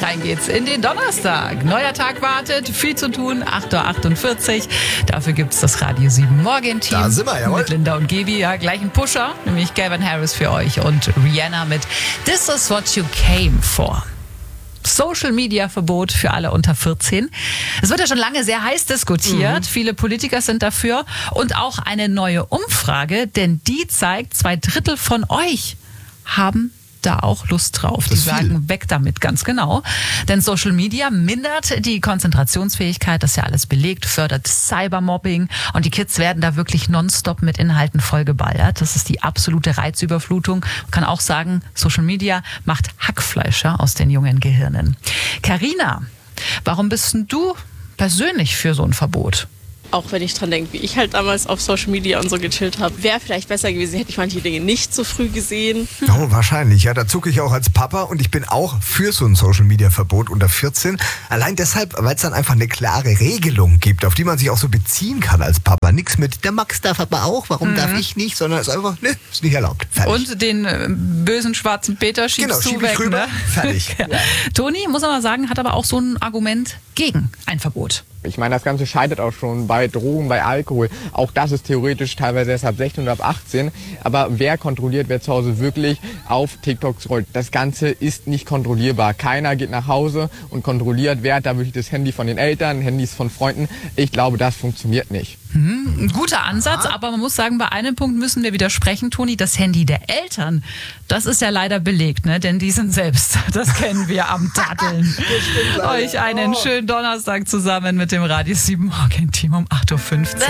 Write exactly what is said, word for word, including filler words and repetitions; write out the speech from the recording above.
Rein geht's in den Donnerstag. Neuer Tag wartet, viel zu tun, acht Uhr achtundvierzig. Dafür gibt's das Radio sieben Morgen-Team. Da sind wir, jawohl. Mit Linda und Gebi, ja, gleich ein Pusher, nämlich Calvin Harris für euch und Rihanna mit This Is What You Came For. Social-Media-Verbot für alle unter vierzehn. Es wird ja schon lange sehr heiß diskutiert. Mhm. Viele Politiker sind dafür. Und auch eine neue Umfrage, denn die zeigt, zwei Drittel von euch haben da auch Lust drauf. Die sagen, weg damit, ganz genau. Denn Social Media mindert die Konzentrationsfähigkeit, das ist ja alles belegt, fördert Cybermobbing und die Kids werden da wirklich nonstop mit Inhalten vollgeballert. Das ist die absolute Reizüberflutung. Man kann auch sagen, Social Media macht Hackfleischer aus den jungen Gehirnen. Carina, warum bist denn du persönlich für so ein Verbot? Auch wenn ich dran denke, wie ich halt damals auf Social Media und so gechillt habe, wäre vielleicht besser gewesen, hätte ich manche Dinge nicht so früh gesehen. Oh, wahrscheinlich. Ja, da zucke ich auch als Papa und ich bin auch für so ein Social-Media-Verbot unter vierzehn. Allein deshalb, weil es dann einfach eine klare Regelung gibt, auf die man sich auch so beziehen kann als Papa. Nichts mit, der Max darf aber auch, warum mhm. darf ich nicht, sondern es ist einfach, ne, ist nicht erlaubt. Fertig. Und den äh, bösen schwarzen Peter schiebst genau, du schieb weg, ich rüber. Ne? Fertig. Ja. Ja. Toni, muss man mal sagen, hat aber auch so ein Argument gegen ein Verbot. Ich meine, das Ganze scheitert auch schon bei Drogen, bei Alkohol. Auch das ist theoretisch teilweise erst ab sechzehn oder ab achtzehn. Aber wer kontrolliert, wer zu Hause wirklich auf TikTok scrollt? Das Ganze ist nicht kontrollierbar. Keiner geht nach Hause und kontrolliert, wer hat da wirklich das Handy von den Eltern, Handys von Freunden. Ich glaube, das funktioniert nicht. Mhm, ein guter Ansatz, aber man muss sagen, bei einem Punkt müssen wir widersprechen, Toni. Das Handy der Eltern, das ist ja leider belegt, ne? Denn die sind selbst, das kennen wir am Daddeln. Euch einen schönen Donnerstag zusammen mit dem Radio sieben Morgen-Team um acht Uhr fünfzehn.